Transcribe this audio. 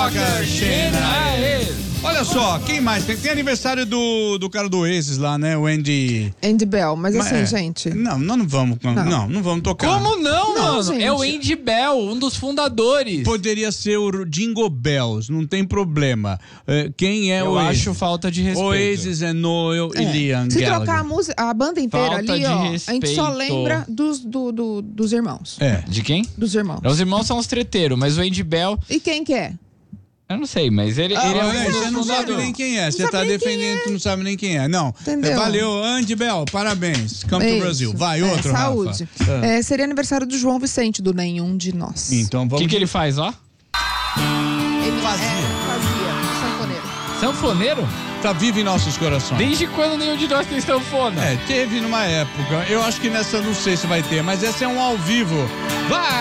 Rocker China. Olha só, quem mais? Tem aniversário do cara do Oasis lá, né? O Andy Bell, mas assim, gente... Não, nós não vamos... Não vamos tocar. Como não, mano? gente. É o Andy Bell, um dos fundadores. Poderia ser o Jingle Bells, não tem problema. Quem é o Eu Oasis? acho falta de respeito. Oasis é Noel e Liam Se Gallagher. trocar a banda inteira Falta ali, de ó, a respeito. gente só lembra dos irmãos. De quem? Dos irmãos. Os irmãos são os treteiros, mas o Andy Bell... E quem que é? Eu não sei, mas ele é Você não sabe nem quem é. Você tá defendendo, tu não sabe nem quem é. Não. Entendeu? Valeu, Andy Bell, parabéns. Come to Brasil. Vai, outro, saúde. Rafa. Seria aniversário do João Vicente, do Nenhum de Nós. Então O vamos... que ele faz lá? Ele fazia sanfoneiro. Sanfoneiro? Tá vivo em nossos corações. Desde quando nenhum de nós tem sanfona? Teve numa época. Eu acho que nessa não sei se vai ter, mas essa é um ao vivo. Vai!